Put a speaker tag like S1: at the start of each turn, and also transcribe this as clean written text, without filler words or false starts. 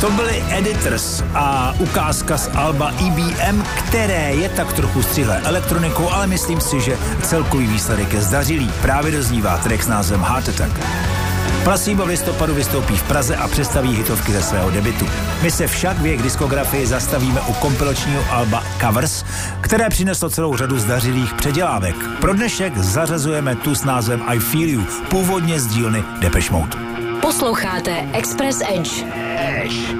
S1: To byly Editors a ukázka z alba EBM, které je tak trochu střihlé elektronikou, ale myslím si, že celkový výsledek je zdařilý. Právě doznívá track s názvem Heart Attack. Placebo v listopadu vystoupí v Praze a představí hitovky ze svého debutu. My se však v jejich diskografii zastavíme u kompilačního alba Covers, které přineslo celou řadu zdařilých předělávek. Pro dnešek zařazujeme tu s názvem I Feel You, původně z dílny Depeche Mode.
S2: Posloucháte Express Edge.